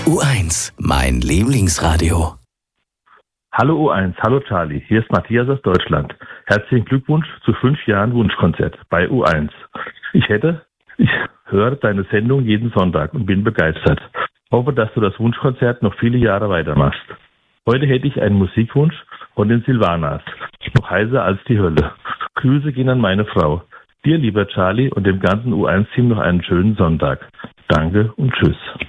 U1, mein Lieblingsradio. Hallo U1, hallo Charlie, hier ist Matthias aus Deutschland. Herzlichen Glückwunsch zu 5 Jahren Wunschkonzert bei U1. Ich höre deine Sendung jeden Sonntag und bin begeistert. Hoffe, dass du das Wunschkonzert noch viele Jahre weitermachst. Heute hätte ich einen Musikwunsch von den Silvanas, noch heißer als die Hölle. Grüße gehen an meine Frau. Dir, lieber Charlie, und dem ganzen U1-Team noch einen schönen Sonntag. Danke und tschüss.